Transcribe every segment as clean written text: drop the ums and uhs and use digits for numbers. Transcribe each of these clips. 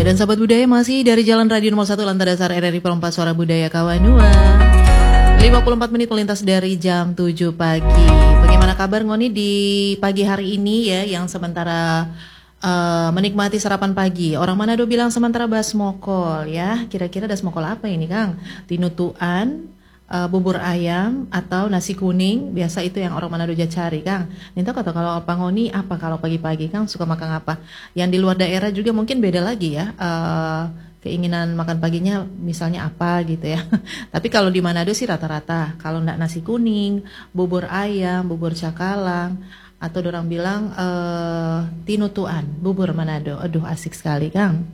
dan sahabat budaya masih dari Jalan Radio Nomor 1 Lantai Dasar RRI Perempat Suara Budaya Kawanua. 54 menit melintas dari jam 7 pagi. Bagaimana kabar Ngoni di pagi hari ini ya, yang sementara menikmati sarapan pagi? Orang Manado bilang sementara basmokol ya. Kira-kira dasmokol apa ini Kang? Tinutuan, bubur ayam atau nasi kuning? Biasa itu yang orang Manado cari Kang. Ninta kata kalau Pak Ngoni apa kalau pagi-pagi Kang suka makan apa? Yang di luar daerah juga mungkin beda lagi ya. Keinginan makan paginya misalnya apa gitu ya. Tapi kalau di Manado sih rata-rata kalau enggak nasi kuning, bubur ayam, bubur cakalang, atau orang bilang tinutuan, bubur Manado. Aduh asik sekali Kang.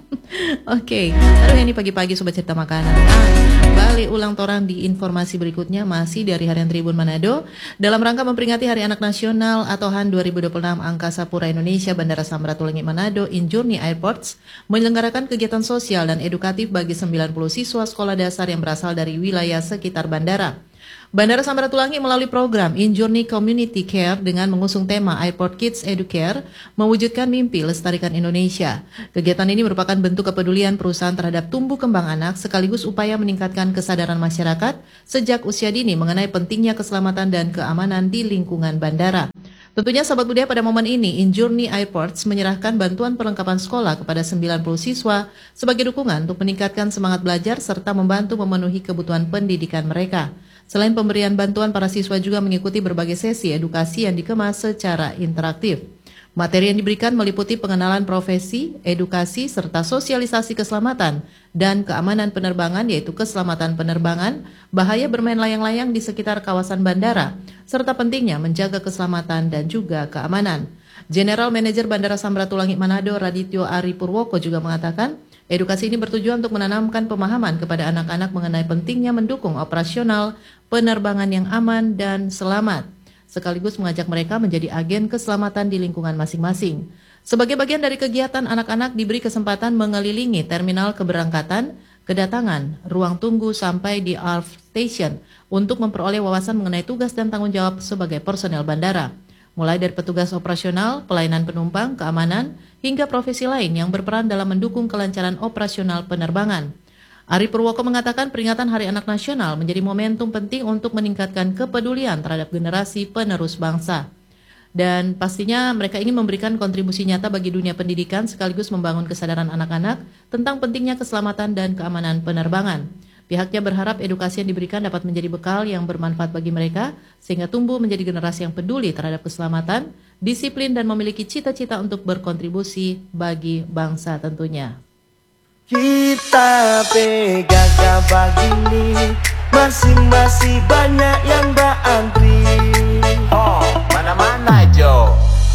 Oke, aduh ini pagi-pagi sobat cerita makanan. Balik ulang torang di informasi berikutnya masih dari Harian Tribun Manado. Dalam rangka memperingati Hari Anak Nasional atau HAN 2026, Angkasa Pura Indonesia Bandara Samratulangi Manado Injourney Airports menyelenggarakan kegiatan sosial dan edukatif bagi 90 siswa sekolah dasar yang berasal dari wilayah sekitar bandara. Bandara Samratulangi melalui program Injourney Community Care dengan mengusung tema Airport Kids Educare, mewujudkan mimpi lestarikan Indonesia. Kegiatan ini merupakan bentuk kepedulian perusahaan terhadap tumbuh kembang anak sekaligus upaya meningkatkan kesadaran masyarakat sejak usia dini mengenai pentingnya keselamatan dan keamanan di lingkungan bandara. Tentunya sahabat budaya pada momen ini, Injourney Airports menyerahkan bantuan perlengkapan sekolah kepada 90 siswa sebagai dukungan untuk meningkatkan semangat belajar serta membantu memenuhi kebutuhan pendidikan mereka. Selain pemberian bantuan, para siswa juga mengikuti berbagai sesi edukasi yang dikemas secara interaktif. Materi yang diberikan meliputi pengenalan profesi, edukasi, serta sosialisasi keselamatan dan keamanan penerbangan, yaitu keselamatan penerbangan, bahaya bermain layang-layang di sekitar kawasan bandara, serta pentingnya menjaga keselamatan dan juga keamanan. General Manager Bandara Samratulangi Manado Radityo Ari Purwoko juga mengatakan, edukasi ini bertujuan untuk menanamkan pemahaman kepada anak-anak mengenai pentingnya mendukung operasional penerbangan yang aman dan selamat, sekaligus mengajak mereka menjadi agen keselamatan di lingkungan masing-masing. Sebagai bagian dari kegiatan, anak-anak diberi kesempatan mengelilingi terminal keberangkatan, kedatangan, ruang tunggu sampai di ARF Station untuk memperoleh wawasan mengenai tugas dan tanggung jawab sebagai personel bandara. Mulai dari petugas operasional, pelayanan penumpang, keamanan, hingga profesi lain yang berperan dalam mendukung kelancaran operasional penerbangan. Ari Purwoko mengatakan peringatan Hari Anak Nasional menjadi momentum penting untuk meningkatkan kepedulian terhadap generasi penerus bangsa. Dan pastinya mereka ingin memberikan kontribusi nyata bagi dunia pendidikan sekaligus membangun kesadaran anak-anak tentang pentingnya keselamatan dan keamanan penerbangan. Pihaknya berharap edukasi yang diberikan dapat menjadi bekal yang bermanfaat bagi mereka sehingga tumbuh menjadi generasi yang peduli terhadap keselamatan, disiplin dan memiliki cita-cita untuk berkontribusi bagi bangsa tentunya. Kita pegang gini, masing-masing banyak yang berantri.